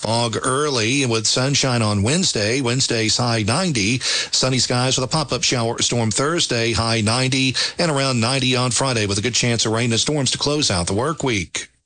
Fog early with sunshine on Wednesday. Wednesday's high 90. Sunny skies with a pop-up shower or storm Thursday, high 90, and around 90 on Friday with a good chance of rain and storms to close out the work week.